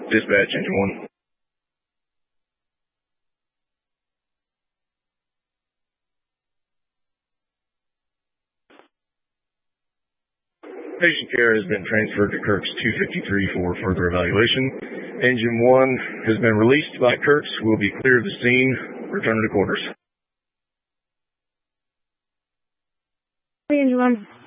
Dispatch, Engine 1. Patient care has been transferred to Kirk's 253 for further evaluation. Engine 1 has been released by Kirk's. Will be clear of the scene. Return to quarters. Engine 1.